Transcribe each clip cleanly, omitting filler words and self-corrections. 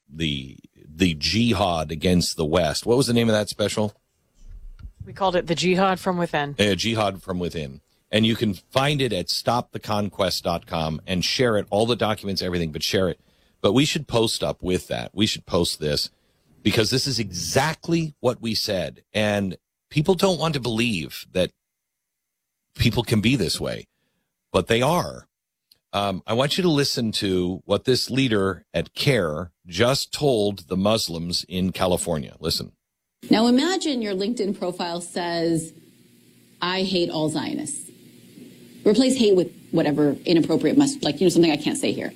the jihad against the West. What was the name of that special? We called it The Jihad from Within. Jihad from Within. And you can find it at stoptheconquest.com and share it, all the documents, everything, but share it. But we should post up with that. We should post this because this is exactly what we said. And people don't want to believe that people can be this way, but they are. I want you to listen to what this leader at CARE just told the Muslims in California. Listen. Now imagine your LinkedIn profile says, I hate all Zionists. Replace hate with whatever inappropriate something I can't say here.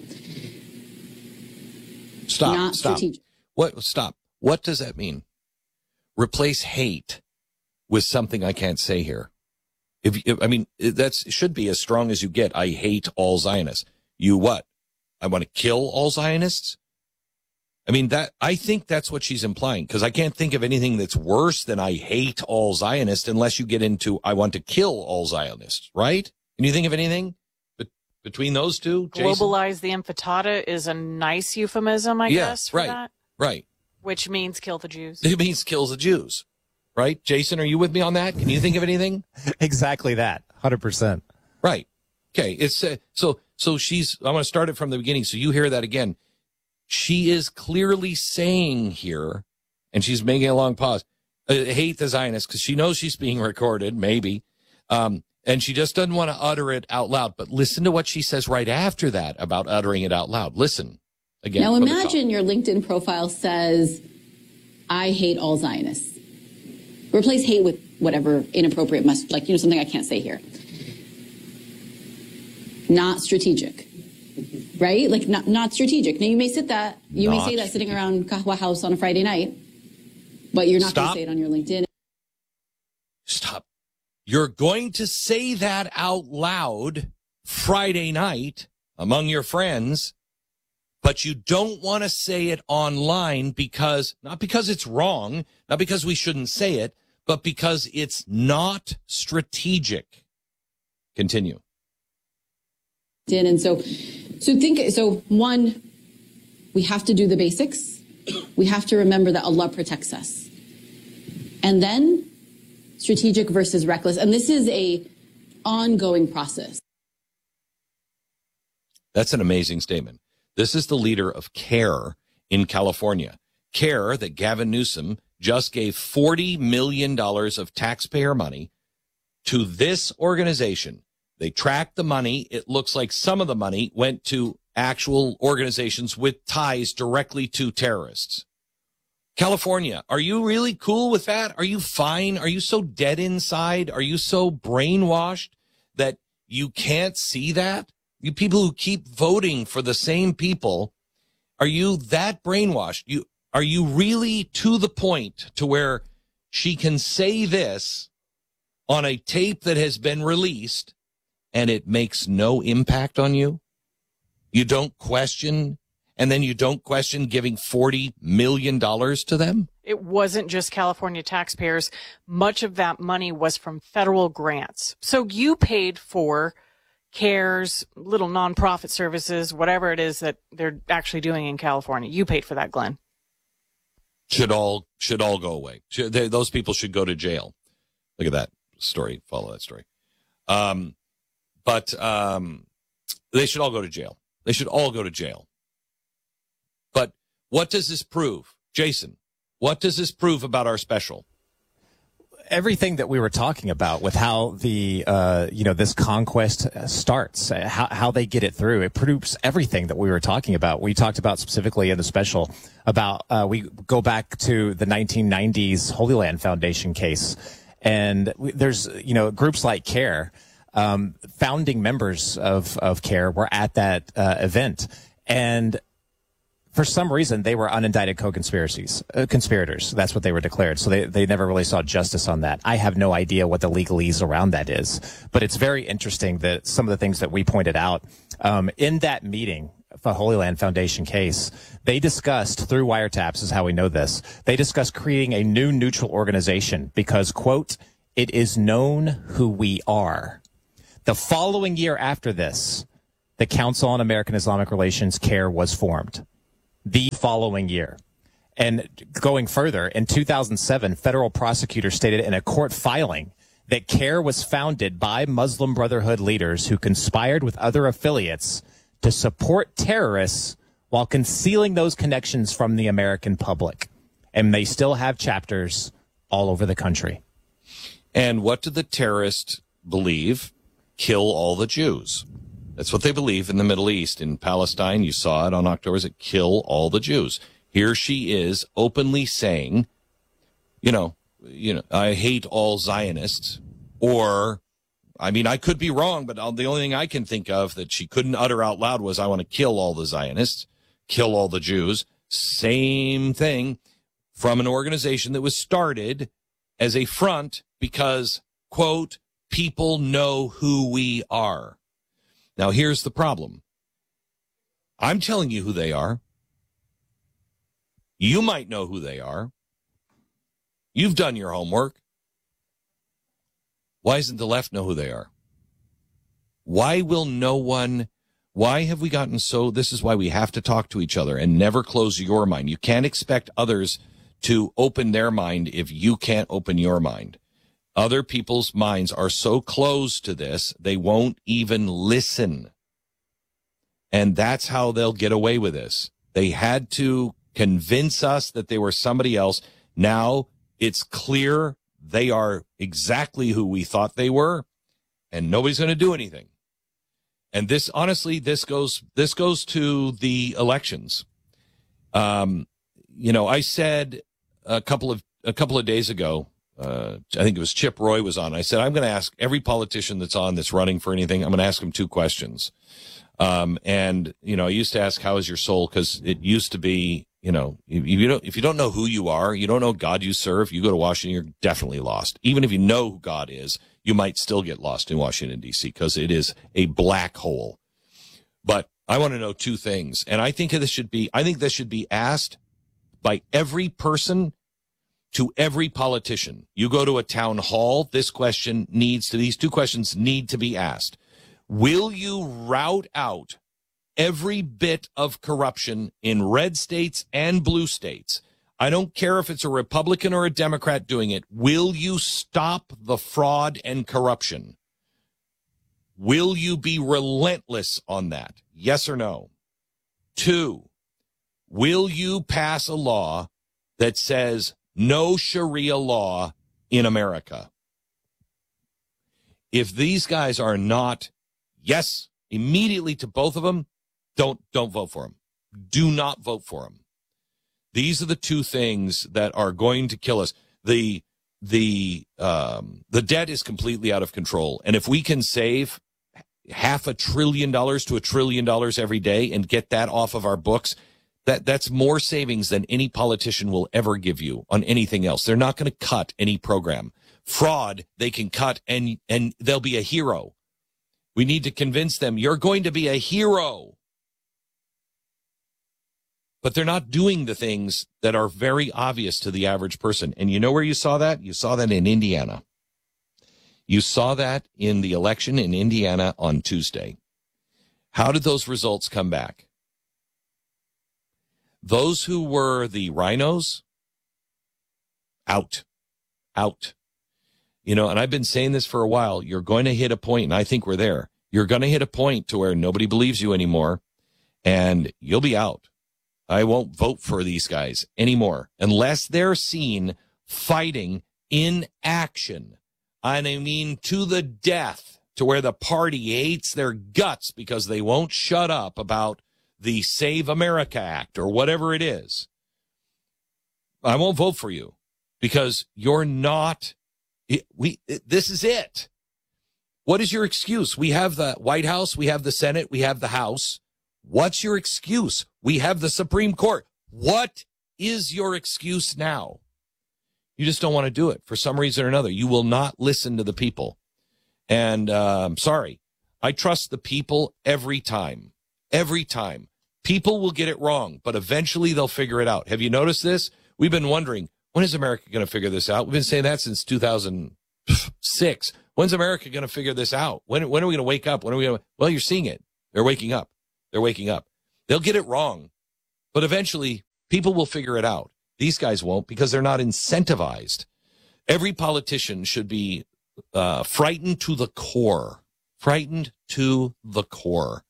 Stop. Not stop. strategic. What? Stop. What does that mean? Replace hate with something I can't say here. That should be as strong as you get. I hate all Zionists. You what? I want to kill all Zionists? I think that's what she's implying, because I can't think of anything that's worse than I hate all Zionists unless you get into I want to kill all Zionists, right? Can you think of anything between those two, Jason? Globalize the intifada is a nice euphemism, I guess, for that. Right. Which means kill the Jews. It means kill the Jews. Right? Jason, are you with me on that? Can you think of anything? Exactly that. 100%. Right. Okay. It's so I want to start it from the beginning so you hear that again. She is clearly saying here, and she's making a long pause, hate the Zionists, because she knows she's being recorded, maybe. And she just doesn't want to utter it out loud. But listen to what she says right after that about uttering it out loud. Listen again. Now imagine your LinkedIn profile says, I hate all Zionists. Replace hate with whatever inappropriate something I can't say here. Not strategic. Right? Not strategic. Now you may say that sitting around Kahwa House on a Friday night, but you're not going to say it on your LinkedIn. Stop. You're going to say that out loud Friday night among your friends, but you don't want to say it online not because it's wrong, not because we shouldn't say it, but because it's not strategic. Continue. And one, we have to do the basics. We have to remember that Allah protects us. And then strategic versus reckless. And this is a ongoing process. That's an amazing statement. This is the leader of CARE in California. CARE, that Gavin Newsom just gave $40 million of taxpayer money to this organization. They tracked the money. It looks like some of the money went to actual organizations with ties directly to terrorists. California, are you really cool with that? Are you fine? Are you so dead inside? Are you so brainwashed that you can't see that? You people who keep voting for the same people, are you that brainwashed? Are you really to the point to where she can say this on a tape that has been released and it makes no impact on you? You don't question, and then you don't question giving $40 million to them? It wasn't just California taxpayers. Much of that money was from federal grants. So you paid for CARES, little nonprofit services, whatever it is that they're actually doing in California. You paid for that, Glenn. Should all go away. Those people should go to jail. Look at that story. Follow that story. But they should all go to jail. They should all go to jail. But what does this prove? Jason, what does this prove about our special? Everything that we were talking about with how the, this conquest starts, how they get it through. It proves everything that we were talking about. We talked about specifically in the special about, we go back to the 1990s Holy Land Foundation case. And there's, groups like CARE, founding members of CARE were at that event. And for some reason, they were unindicted conspirators. That's what they were declared. So they never really saw justice on that. I have no idea what the legalese around that is. But it's very interesting that some of the things that we pointed out in that meeting, the Holy Land Foundation case, they discussed, through wiretaps is how we know this, they discussed creating a new neutral organization because, quote, it is known who we are. The following year after this, the Council on American Islamic Relations, CARE, was formed. the following year. And going further, in 2007, federal prosecutors stated in a court filing that CAIR was founded by Muslim Brotherhood leaders who conspired with other affiliates to support terrorists while concealing those connections from the American public. And they still have chapters all over the country. And what do the terrorists believe? Kill all the Jews. That's what they believe in the Middle East. In Palestine, you saw it on October, it kill all the Jews. Here she is openly saying, you know, I hate all Zionists. Or, I mean, I could be wrong, but the only thing I can think of that she couldn't utter out loud was, I want to kill all the Zionists, kill all the Jews. Same thing from an organization that was started as a front because, quote, people know who we are. Now, here's the problem. I'm telling you who they are. You might know who they are. You've done your homework. Why doesn't the left know who they are? Why will no one, why have we gotten so, this is why we have to talk to each other and never close your mind. You can't expect others to open their mind if you can't open your mind. Other people's minds are so closed to this, they won't even listen. And that's how they'll get away with this. They had to convince us that they were somebody else. Now it's clear they are exactly who we thought they were, and nobody's going to do anything. And this, honestly, this goes to the elections. I said a couple of days ago, I think it was Chip Roy was on. I said, I'm going to ask every politician that's on that's running for anything, I'm going to ask them 2 questions. I used to ask, how is your soul? Because it used to be, if you don't know who you are, you don't know God you serve, you go to Washington, you're definitely lost. Even if you know who God is, you might still get lost in Washington, D.C., because it is a black hole. But I want to know 2 things. And I think this should be asked by every person to every politician. You go to a town hall, these 2 questions need to be asked. Will you rout out every bit of corruption in red states and blue states? I don't care if it's a Republican or a Democrat doing it. Will you stop the fraud and corruption? Will you be relentless on that? Yes or no? 2, will you pass a law that says no Sharia law in America? If these guys are not, yes, immediately to both of them, don't vote for them. Do not vote for them. These are the 2 things that are going to kill us. The debt is completely out of control. And if we can save $500 billion to $1 trillion every day and get that off of our books, that's more savings than any politician will ever give you on anything else. They're not going to cut any program. Fraud, they can cut and they'll be a hero. We need to convince them, you're going to be a hero. But they're not doing the things that are very obvious to the average person. And you know where you saw that? You saw that in Indiana. You saw that in the election in Indiana on Tuesday. How did those results come back? Those who were the rhinos, out. And I've been saying this for a while. You're going to hit a point, and I think we're there. You're going to hit a point to where nobody believes you anymore, and you'll be out. I won't vote for these guys anymore unless they're seen fighting in action. And I mean to the death, to where the party hates their guts because they won't shut up about the Save America Act or whatever it is. I won't vote for you because you're not. This is it. What is your excuse? We have the White House, we have the Senate, we have the House. What's your excuse? We have the Supreme Court. What is your excuse now? You just don't want to do it for some reason or another. You will not listen to the people. And sorry, I trust the people every time. Every time. People will get it wrong, but eventually they'll figure it out. Have you noticed this? We've been wondering, when is America going to figure this out? We've been saying that since 2006. When's America going to figure this out? When are we going to wake up? Well, you're seeing it. They're waking up. They're waking up. They'll get it wrong. But eventually, people will figure it out. These guys won't because they're not incentivized. Every politician should be frightened to the core. Frightened to the core.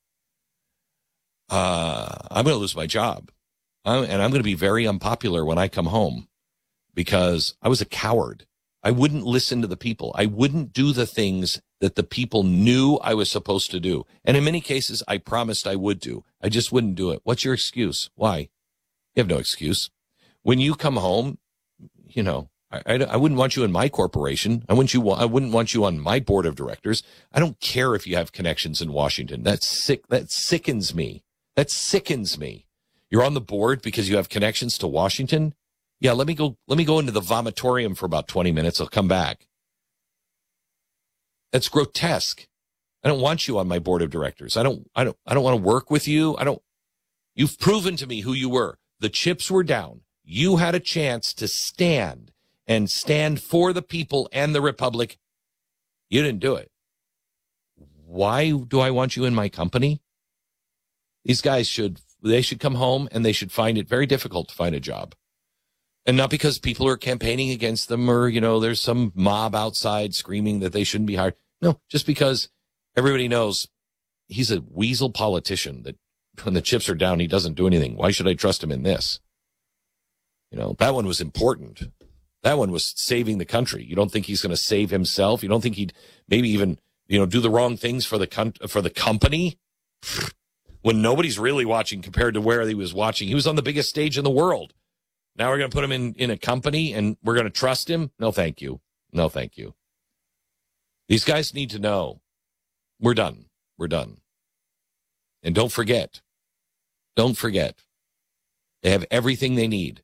I'm going to lose my job. And I'm going to be very unpopular when I come home because I was a coward. I wouldn't listen to the people. I wouldn't do the things that the people knew I was supposed to do. And in many cases, I promised I would do. I just wouldn't do it. What's your excuse? Why? You have no excuse. When you come home, you know, I wouldn't want you in my corporation. I wouldn't want you on my board of directors. I don't care if you have connections in Washington. That's sick. That sickens me. That sickens me. You're on the board because you have connections to Washington. Yeah, let me go into the vomitorium for about 20 minutes. I'll come back. That's grotesque. I don't want you on my board of directors. I don't want to work with you. You've proven to me who you were. The chips were down. You had a chance to stand for the people and the republic. You didn't do it. Why do I want you in my company? These guys should come home and they should find it very difficult to find a job. And not because people are campaigning against them or, you know, there's some mob outside screaming that they shouldn't be hired. No, just because everybody knows he's a weasel politician that when the chips are down, he doesn't do anything. Why should I trust him in this? You know, that one was important. That one was saving the country. You don't think he's going to save himself? You don't think he'd maybe even, you know, do the wrong things for the company? When nobody's really watching compared to where he was watching. He was on the biggest stage in the world. Now we're going to put him in a company and we're going to trust him? No, thank you. No, thank you. These guys need to know we're done. We're done. And don't forget. They have everything they need.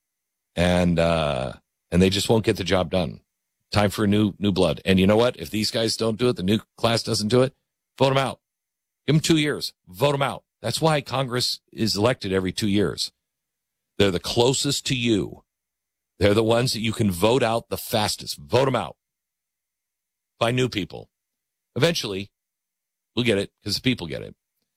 And they just won't get the job done. Time for new blood. And you know what? If these guys don't do it, the new class doesn't do it, vote them out. Give them 2 years. Vote them out. That's why Congress is elected every 2 years. They're the closest to you. They're the ones that you can vote out the fastest. Vote them out. By new people. Eventually, we'll get it because the people get it.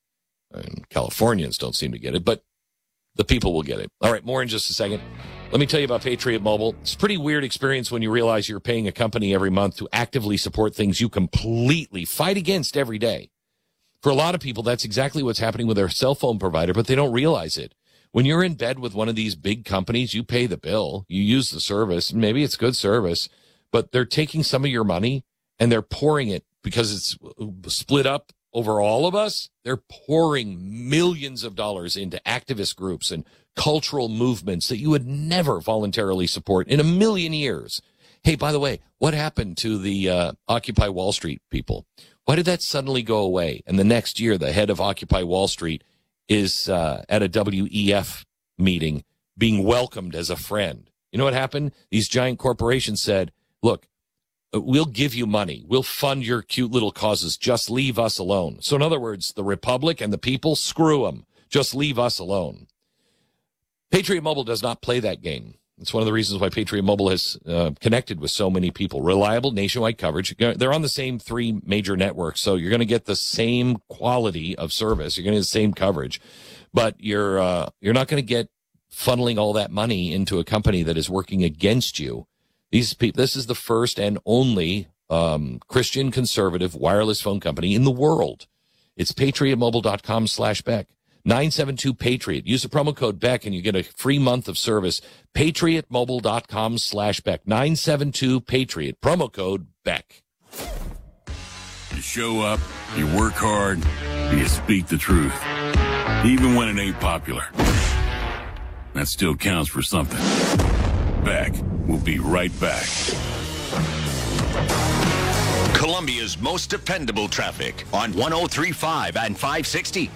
And Californians don't seem to get it, but the people will get it. All right, more in just a second. Let me tell you about Patriot Mobile. It's a pretty weird experience when you realize you're paying a company every month to actively support things you completely fight against every day. For a lot of people, that's exactly what's happening with their cell phone provider, but they don't realize it. When you're in bed with one of these big companies, you pay the bill, you use the service, maybe it's good service, but they're taking some of your money and they're pouring it because it's split up over all of us. They're pouring millions of dollars into activist groups and cultural movements that you would never voluntarily support in a million years. Hey, by the way, what happened to the Occupy Wall Street people? Why did that suddenly go away? And the next year, the head of Occupy Wall Street is at a WEF meeting being welcomed as a friend. You know what happened? These giant corporations said, look, we'll give you money. We'll fund your cute little causes. Just leave us alone. So in other words, the Republic and the people, screw them. Just leave us alone. Patriot Mobile does not play that game. It's one of the reasons why Patriot Mobile has connected with so many people. Reliable nationwide coverage. They're on the same 3 major networks, so you're going to get the same quality of service. You're going to get the same coverage, but you're not going to get funneling all that money into a company that is working against you. These people. This is the first and only Christian conservative wireless phone company in the world. It's patriotmobile.com/Beck. 972-PATRIOT. Use the promo code Beck and you get a free month of service. patriotmobile.com/Beck. 972-PATRIOT. Promo code Beck. You show up, you work hard, you speak the truth. Even when it ain't popular. That still counts for something. Beck will be right back. Columbia's most dependable traffic on 103.5 and 560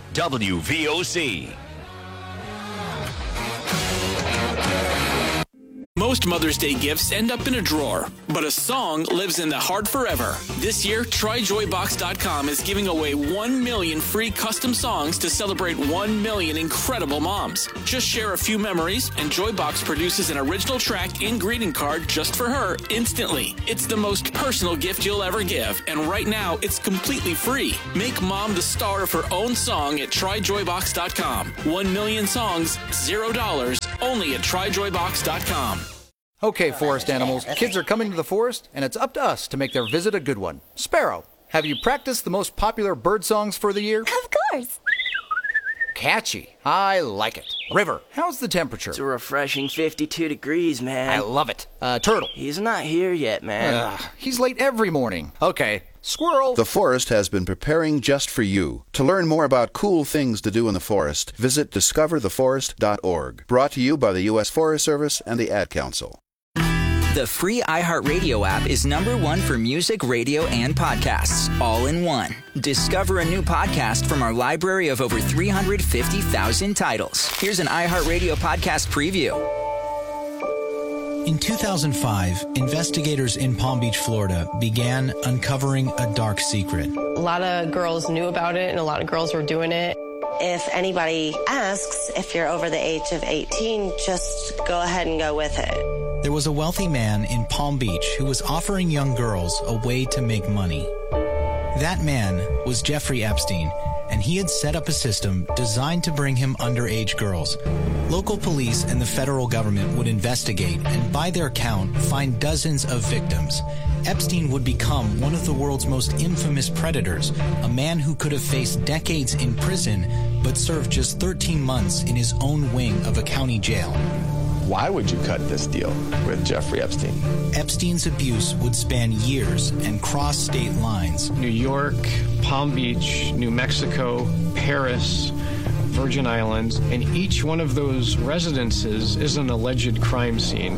WVOC. Most Most Mother's Day gifts end up in a drawer, but a song lives in the heart forever. This year, TryJoyBox.com is giving away 1 million free custom songs to celebrate 1 million incredible moms. Just share a few memories, and Joybox produces an original track and greeting card just for her instantly. It's the most personal gift you'll ever give, and right now, it's completely free. Make mom the star of her own song at TryJoyBox.com. 1 million songs, $0, only at TryJoyBox.com. Okay, forest animals, kids are coming to the forest, and it's up to us to make their visit a good one. Sparrow, have you practiced the most popular bird songs for the year? Of course. Catchy. I like it. River, how's the temperature? It's a refreshing 52 degrees, man. I love it. Turtle. He's not here yet, man. He's late every morning. Okay. Squirrel. The forest has been preparing just for you. To learn more about cool things to do in the forest, visit discovertheforest.org. Brought to you by the U.S. Forest Service and the Ad Council. The free iHeartRadio app is #1 for music, radio, and podcasts, all in one. Discover a new podcast from our library of over 350,000 titles. Here's an iHeartRadio podcast preview. In 2005, investigators in Palm Beach, Florida, began uncovering a dark secret. A lot of girls knew about it, and a lot of girls were doing it. If anybody asks if you're over the age of 18, just go ahead and go with it. There was a wealthy man in Palm Beach who was offering young girls a way to make money. That man was Jeffrey Epstein, and he had set up a system designed to bring him underage girls. Local police and the federal government would investigate and, by their count, find dozens of victims. Epstein would become one of the world's most infamous predators, a man who could have faced decades in prison but served just 13 months in his own wing of a county jail. Why would you cut this deal with Jeffrey Epstein? Epstein's abuse would span years and cross state lines. New York, Palm Beach, New Mexico, Paris, Virgin Islands, and each one of those residences is an alleged crime scene.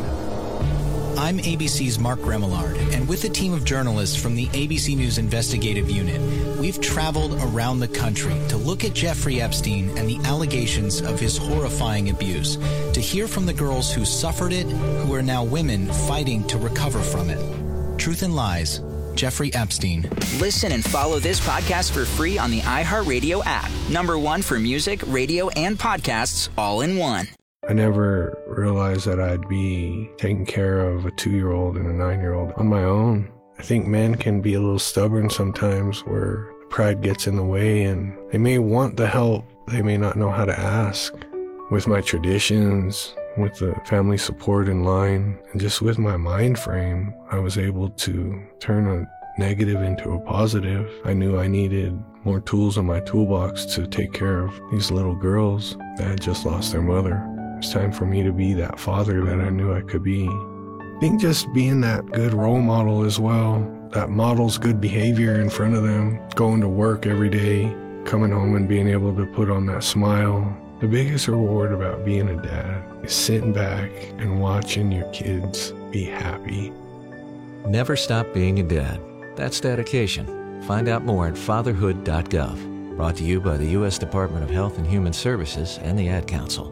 I'm ABC's Mark Remillard, and with a team of journalists from the ABC News Investigative Unit, we've traveled around the country to look at Jeffrey Epstein and the allegations of his horrifying abuse, to hear from the girls who suffered it, who are now women fighting to recover from it. Truth and Lies, Jeffrey Epstein. Listen and follow this podcast for free on the iHeartRadio app. #1 for music, radio, and podcasts, all in one. I never realized that I'd be taking care of a 2-year-old and a 9-year-old on my own. I think men can be a little stubborn sometimes, where pride gets in the way, and they may want the help, they may not know how to ask. With my traditions, with the family support in line, and just with my mind frame, I was able to turn a negative into a positive. I knew I needed more tools in my toolbox to take care of these little girls that had just lost their mother. It's time for me to be that father that I knew I could be. I think just being that good role model as well, that models good behavior in front of them, going to work every day, coming home and being able to put on that smile. The biggest reward about being a dad is sitting back and watching your kids be happy. Never stop being a dad. That's dedication. Find out more at fatherhood.gov. Brought to you by the U.S. Department of Health and Human Services and the Ad Council.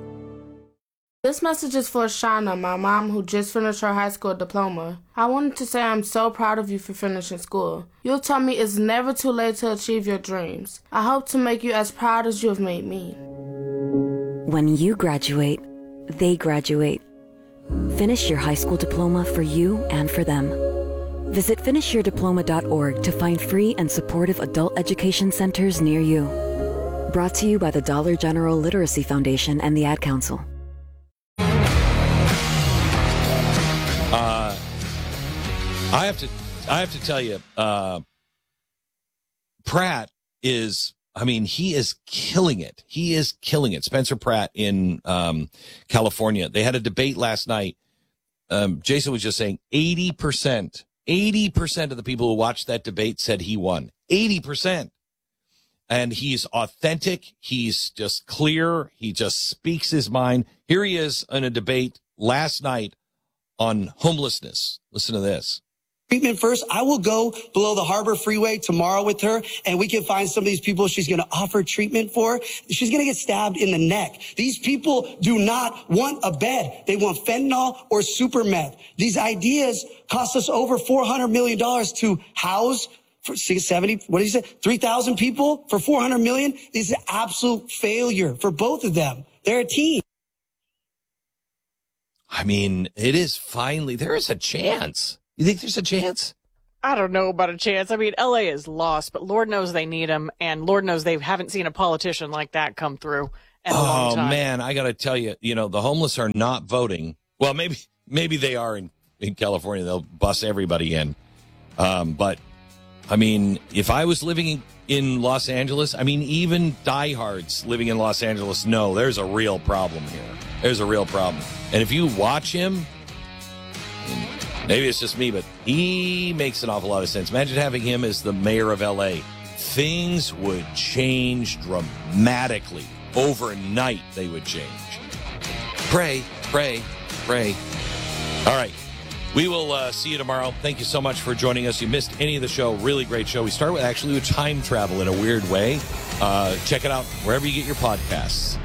This message is for Shauna, my mom who just finished her high school diploma. I wanted to say I'm so proud of you for finishing school. You'll tell me it's never too late to achieve your dreams. I hope to make you as proud as you have made me. When you graduate, they graduate. Finish your high school diploma for you and for them. Visit finishyourdiploma.org to find free and supportive adult education centers near you. Brought to you by the Dollar General Literacy Foundation and the Ad Council. I have to tell you, Pratt is, he is killing it. He is killing it. Spencer Pratt in California. They had a debate last night. Jason was just saying 80% of the people who watched that debate said he won. 80%. And he's authentic. He's just clear. He just speaks his mind. Here he is in a debate last night on homelessness. Listen to this. treatment first. I will go below the Harbor Freeway tomorrow with her, and we can find some of these people she's going to offer treatment for. She's going to get stabbed in the neck. These people do not want a bed. They want fentanyl or super meth. These ideas cost us over $400 million to house for 70, what did you say? 3,000 people for $400 million? This is an absolute failure for both of them. They're a team. I mean, it is finally, there is a chance. You think there's a chance? I don't know about a chance. I mean, LA is lost, but Lord knows they need him, and Lord knows they haven't seen a politician like that come through in a long time. Oh, man, I got to tell you, the homeless are not voting. Well, maybe they are in California. They'll bus everybody in. But, I mean, if I was living in Los Angeles, I mean, even diehards living in Los Angeles know there's a real problem here. There's a real problem. And if you watch him, maybe it's just me, but he makes an awful lot of sense. Imagine having him as the mayor of L.A. Things would change dramatically. Overnight, they would change. Pray, pray, pray. All right. We will see you tomorrow. Thank you so much for joining us. You missed any of the show. Really great show. We start with time travel in a weird way. Check it out wherever you get your podcasts.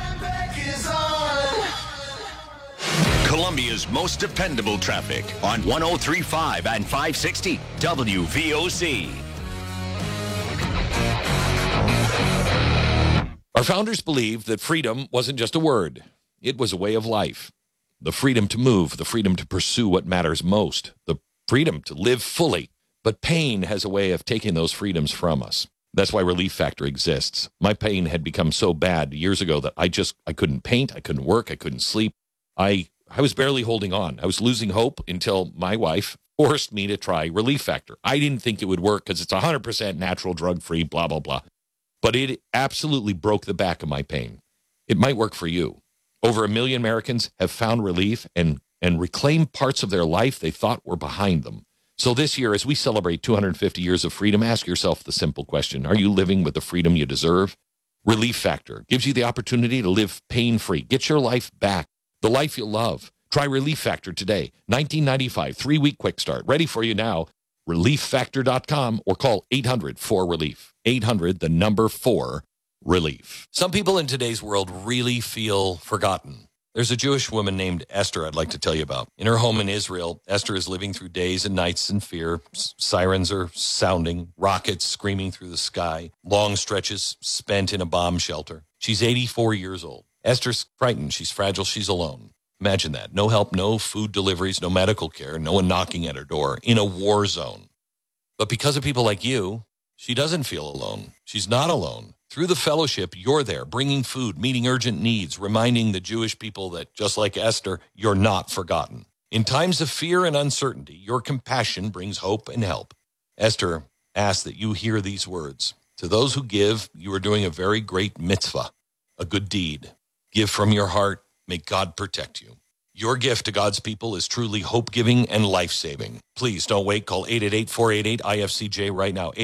Columbia's most dependable traffic on 103.5 and 560 WVOC. Our founders believed that freedom wasn't just a word. It was a way of life. The freedom to move, the freedom to pursue what matters most, the freedom to live fully. But pain has a way of taking those freedoms from us. That's why Relief Factor exists. My pain had become so bad years ago that I couldn't paint, I couldn't work, I couldn't sleep. I was barely holding on. I was losing hope until my wife forced me to try Relief Factor. I didn't think it would work because it's 100% natural, drug-free, blah, blah, blah. But it absolutely broke the back of my pain. It might work for you. Over 1 million Americans have found relief and reclaimed parts of their life they thought were behind them. So this year, as we celebrate 250 years of freedom, ask yourself the simple question: are you living with the freedom you deserve? Relief Factor gives you the opportunity to live pain-free. Get your life back. The life you love. Try Relief Factor today. $19.95, 3-week quick start. Ready for you now. ReliefFactor.com or call 800-4RELIEF. 800-4-RELIEF. Some people in today's world really feel forgotten. There's a Jewish woman named Esther I'd like to tell you about. In her home in Israel, Esther is living through days and nights in fear. Sirens are sounding, rockets screaming through the sky, long stretches spent in a bomb shelter. She's 84 years old. Esther's frightened. She's fragile. She's alone. Imagine that. No help, no food deliveries, no medical care, no one knocking at her door in a war zone. But because of people like you, she doesn't feel alone. She's not alone. Through the fellowship, you're there, bringing food, meeting urgent needs, reminding the Jewish people that, just like Esther, you're not forgotten. In times of fear and uncertainty, your compassion brings hope and help. Esther asks that you hear these words. To those who give, you are doing a very great mitzvah, a good deed. Give from your heart. May God protect you. Your gift to God's people is truly hope-giving and life-saving. Please don't wait. Call 888-488-IFCJ right now.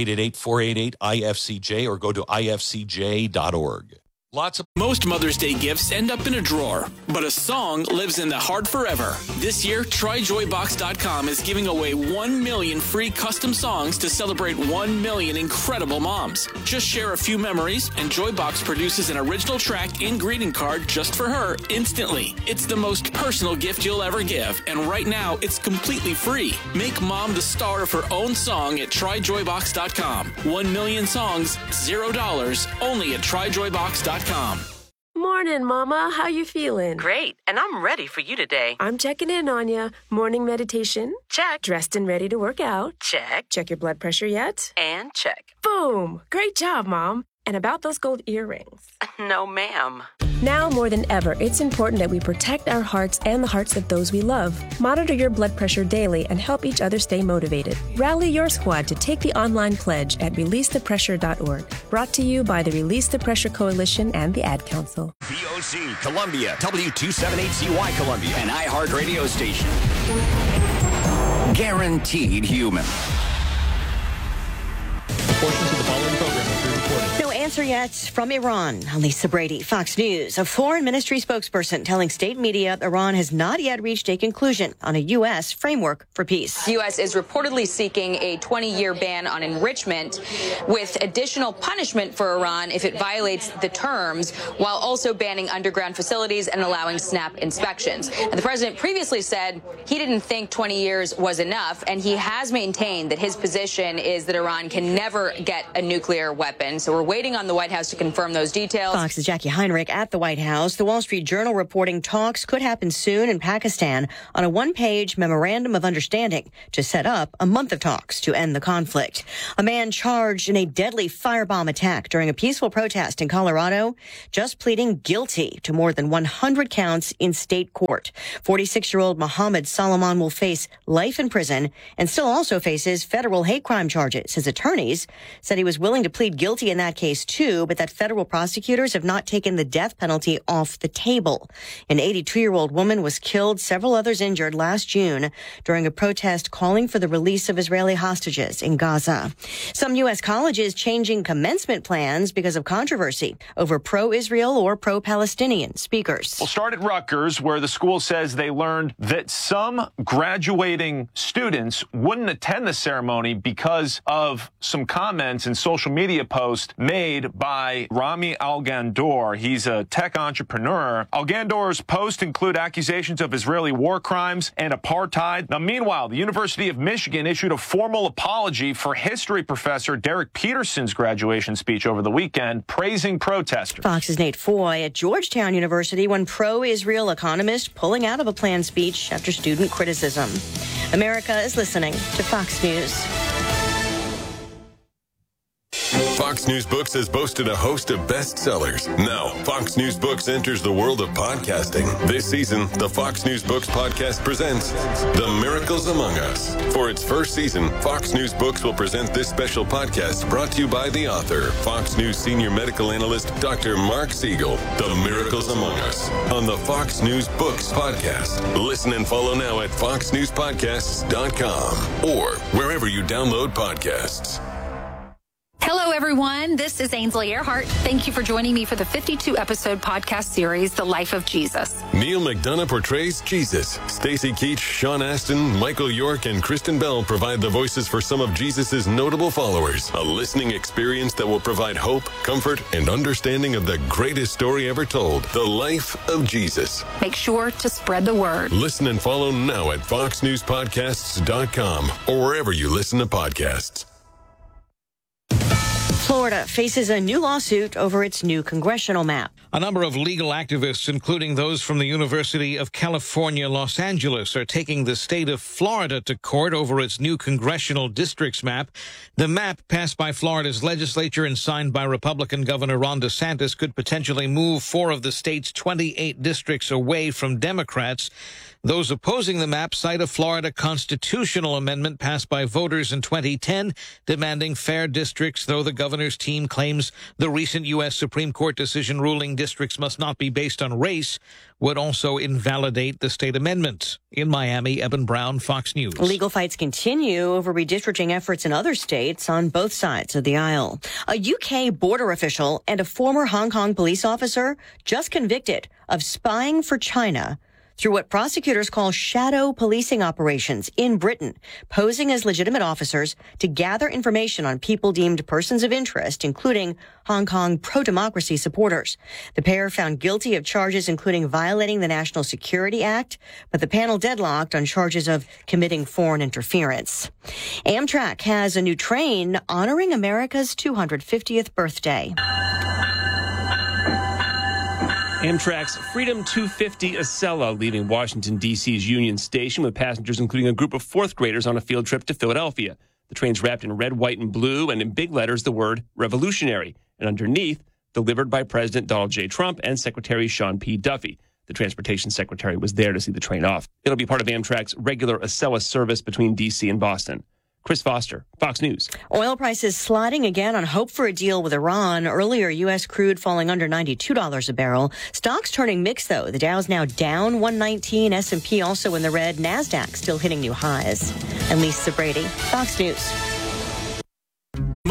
888-488-IFCJ or go to ifcj.org. Most Mother's Day gifts end up in a drawer, but a song lives in the heart forever. This year, TryJoyBox.com is giving away 1 million free custom songs to celebrate 1 million incredible moms. Just share a few memories, and Joybox produces an original track and greeting card just for her instantly. It's the most personal gift you'll ever give, and right now, it's completely free. Make mom the star of her own song at TryJoyBox.com. 1 million songs, $0, only at TryJoyBox.com. Morning, Mama. How you feeling? Great, and I'm ready for you today. I'm checking in on you. Morning meditation? Check. Dressed and ready to work out? Check. Check your blood pressure yet? And check. Boom! Great job, Mom. And about those gold earrings? No, ma'am. Now more than ever, it's important that we protect our hearts and the hearts of those we love. Monitor your blood pressure daily and help each other stay motivated. Rally your squad to take the online pledge at releasethepressure.org. Brought to you by the Release the Pressure Coalition and the Ad Council. VOC Columbia, W278CY Columbia, an iHeart radio station. Guaranteed human. Portions of the following program are pre-recorded. No answer yet from Iran. Lisa Brady, Fox News. A foreign ministry spokesperson telling state media Iran has not yet reached a conclusion on a U.S. framework for peace. The U.S. is reportedly seeking a 20-year ban on enrichment with additional punishment for Iran if it violates the terms, while also banning underground facilities and allowing SNAP inspections. And the president previously said he didn't think 20 years was enough, and he has maintained that his position is that Iran can never get a nuclear weapon. So we're waiting on the White House to confirm those details. Fox's Jackie Heinrich at the White House. The Wall Street Journal reporting talks could happen soon in Pakistan on a one-page memorandum of understanding to set up a month of talks to end the conflict. A man charged in a deadly firebomb attack during a peaceful protest in Colorado just pleading guilty to more than 100 counts in state court. 46-year-old Mohammed Solomon will face life in prison and still also faces federal hate crime charges. His attorneys said he was willing to plead guilty in that case too, but that federal prosecutors have not taken the death penalty off the table. An 82-year-old woman was killed, several others injured last June during a protest calling for the release of Israeli hostages in Gaza. Some U.S. colleges changing commencement plans because of controversy over pro-Israel or pro-Palestinian speakers. We'll start at Rutgers, where the school says they learned that some graduating students wouldn't attend the ceremony because of some comments and social media posts made by Rami Al-Gandor. He's a tech entrepreneur. Al-Gandor's posts include accusations of Israeli war crimes and apartheid. Now, meanwhile, the University of Michigan issued a formal apology for history professor Derek Peterson's graduation speech over the weekend, praising protesters. Fox's Nate Foy at Georgetown University, one pro-Israel economist pulling out of a planned speech after student criticism. America is listening to Fox News. Fox News Books has boasted a host of bestsellers. Now, Fox News Books enters the world of podcasting. This season, the Fox News Books podcast presents The Miracles Among Us. For its first season, Fox News Books will present this special podcast brought to you by the author, Fox News senior medical analyst, Dr. Mark Siegel. The Miracles Among Us on the Fox News Books podcast. Listen and follow now at foxnewspodcasts.com or wherever you download podcasts. Hello, everyone. This is Ainsley Earhart. Thank you for joining me for the 52-episode podcast series, The Life of Jesus. Neil McDonough portrays Jesus. Stacey Keach, Sean Astin, Michael York, and Kristen Bell provide the voices for some of Jesus' notable followers. A listening experience that will provide hope, comfort, and understanding of the greatest story ever told, The Life of Jesus. Make sure to spread the word. Listen and follow now at foxnewspodcasts.com or wherever you listen to podcasts. Florida faces a new lawsuit over its new congressional map. A number of legal activists, including those from the University of California, Los Angeles, are taking the state of Florida to court over its new congressional districts map. The map passed by Florida's legislature and signed by Republican Governor Ron DeSantis could potentially move 4 of the state's 28 districts away from Democrats. Those opposing the map cite a Florida constitutional amendment passed by voters in 2010 demanding fair districts, though the governor's team claims the recent U.S. Supreme Court decision ruling districts must not be based on race would also invalidate the state amendment. In Miami, Eben Brown, Fox News. Legal fights continue over redistricting efforts in other states on both sides of the aisle. A UK border official and a former Hong Kong police officer just convicted of spying for China through what prosecutors call shadow policing operations in Britain, posing as legitimate officers to gather information on people deemed persons of interest, including Hong Kong pro-democracy supporters. The pair found guilty of charges including violating the National Security Act, but the panel deadlocked on charges of committing foreign interference. Amtrak has a new train honoring America's 250th birthday. Amtrak's Freedom 250 Acela leaving Washington, D.C.'s Union Station with passengers including a group of 4th graders on a field trip to Philadelphia. The train's wrapped in red, white, and blue, and in big letters the word revolutionary, and underneath, delivered by President Donald J. Trump and Secretary Sean P. Duffy. The transportation secretary was there to see the train off. It'll be part of Amtrak's regular Acela service between D.C. and Boston. Chris Foster, Fox News. Oil prices sliding again on hope for a deal with Iran. Earlier, U.S. crude falling under $92 a barrel. Stocks turning mixed, though. The Dow's now down 119. S&P also in the red. NASDAQ still hitting new highs. And Lisa Brady, Fox News.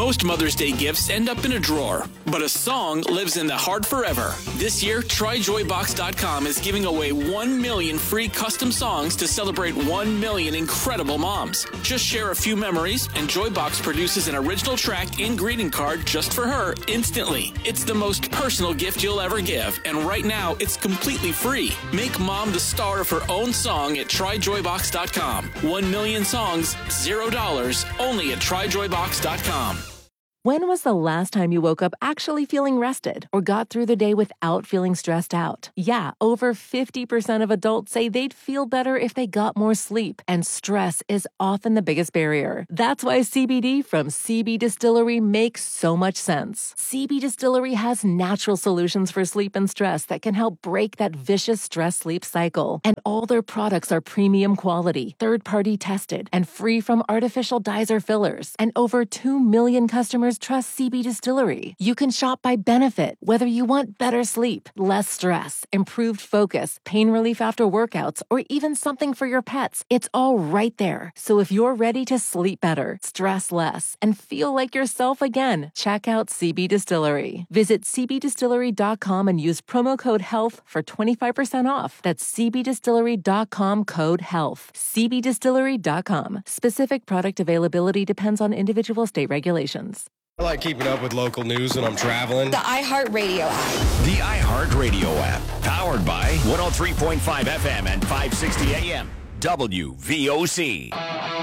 Most Mother's Day gifts end up in a drawer, but a song lives in the heart forever. This year, TryJoyBox.com is giving away 1 million free custom songs to celebrate 1 million incredible moms. Just share a few memories, and Joybox produces an original track and greeting card just for her instantly. It's the most personal gift you'll ever give, and right now, it's completely free. Make mom the star of her own song at TryJoyBox.com. 1 million songs, $0, only at TryJoyBox.com. When was the last time you woke up actually feeling rested or got through the day without feeling stressed out? Yeah, over 50% of adults say they'd feel better if they got more sleep, and stress is often the biggest barrier. That's why CBD from CB Distillery makes so much sense. CB Distillery has natural solutions for sleep and stress that can help break that vicious stress-sleep cycle. And all their products are premium quality, third-party tested, and free from artificial dyes or fillers. And over 2 million customers trust CB Distillery. You can shop by benefit, whether you want better sleep, less stress, improved focus, pain relief after workouts, or even something for your pets. It's all right there. So if you're ready to sleep better, stress less, and feel like yourself again, check out CB Distillery. Visit cbdistillery.com and use promo code HEALTH for 25% off. That's cbdistillery.com, code HEALTH. cbdistillery.com. Specific product availability depends on individual state regulations. I like keeping up with local news when I'm traveling. The iHeartRadio app. The iHeartRadio app. Powered by 103.5 FM and 560 AM. WVOC.